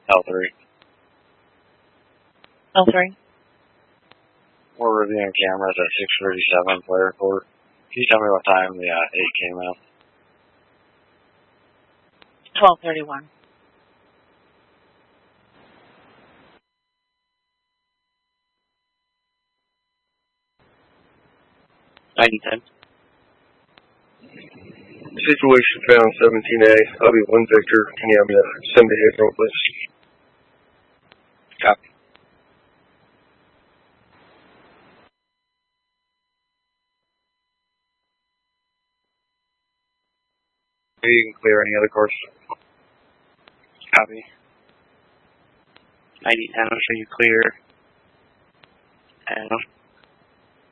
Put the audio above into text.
L3. L3. We're reviewing cameras at 6:37 player court. Can you tell me what time the 8 came out? 12:31. Situation found 17A. I'll be 1 Victor. Can you have me send behavioral, please? Copy. You can clear any other course. Copy. 9010, I'll show you clear. And